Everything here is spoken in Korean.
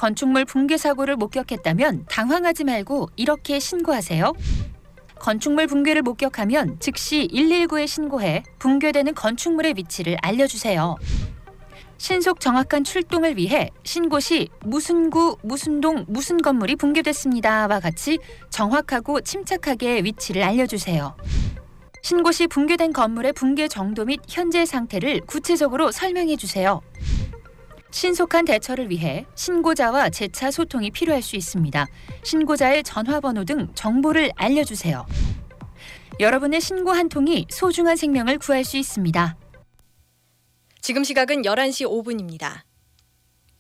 건축물 붕괴 사고를 목격했다면 당황하지 말고 이렇게 신고하세요. 건축물 붕괴를 목격하면 즉시 119에 신고해 붕괴되는 건축물의 위치를 알려주세요. 신속 정확한 출동을 위해 신고 시 무슨 구, 무슨 동, 무슨 건물이 붕괴됐습니다와 같이 정확하고 침착하게 위치를 알려주세요. 신고 시 붕괴된 건물의 붕괴 정도 및 현재 상태를 구체적으로 설명해 주세요. 신속한 대처를 위해 신고자와 재차 소통이 필요할 수 있습니다. 신고자의 전화번호 등 정보를 알려주세요. 여러분의 신고 한 통이 소중한 생명을 구할 수 있습니다. 지금 시각은 11시 5분입니다.